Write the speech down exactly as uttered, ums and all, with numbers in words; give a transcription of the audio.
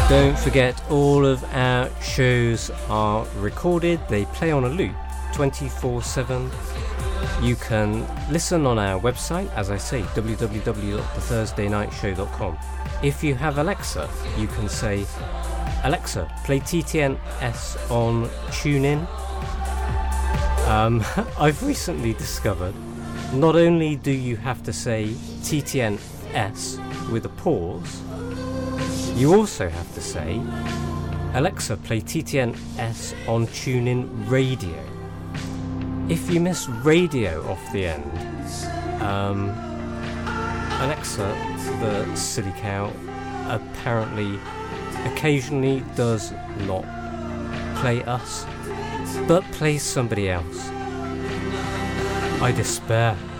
Don't forget, all of our shows are recorded. They play on a loop twenty-four seven. You can listen on our website, as I say, w w w dot the thursday night show dot com. If you have Alexa, you can say, Alexa, play T T N S on TuneIn. Um, I've recently discovered not only do you have to say T T N S with a pause, you also have to say, Alexa, play T T N S on TuneIn Radio. If you miss radio off the end, um, Alexa, the silly cow, apparently occasionally does not play us, but plays somebody else. I despair.